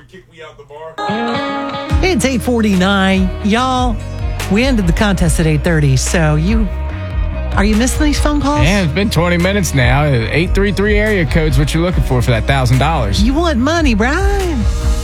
kick me out the bar. It's 8:49. Y'all, we ended the contest at 8:30, so are you missing these phone calls? Yeah, it's been 20 minutes now. 833 area code's what you're looking for that $1,000. You want money, Brian?